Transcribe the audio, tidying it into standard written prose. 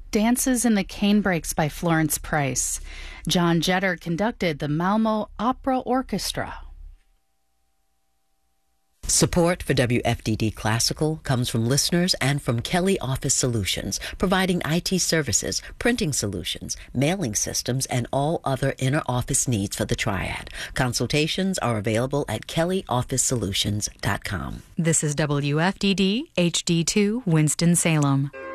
Dances in the Canebrakes by Florence Price. John Jetter conducted the Malmo Opera Orchestra. Support for WFDD Classical comes from listeners and from Kelly Office Solutions, providing IT services, printing solutions, mailing systems, and all other inner office needs for the Triad. Consultations are available at kellyofficesolutions.com. This is WFDD HD2 Winston-Salem.